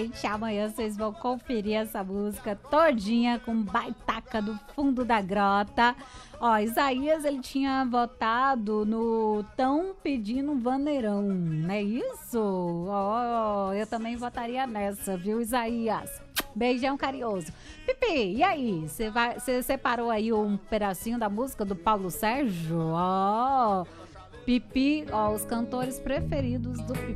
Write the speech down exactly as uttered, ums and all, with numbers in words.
gente. Amanhã vocês vão conferir essa música todinha com Baitaca do Fundo da Grota. Ó, Isaías, ele tinha votado no Tão Pedindo um Vaneirão, não é isso? Ó, eu também votaria nessa, viu, Isaías? Beijão carinhoso. Pipi, e aí? Você vai, você separou aí um pedacinho da música do Paulo Sérgio? Ó, Pipi, ó, os cantores preferidos do Pipi.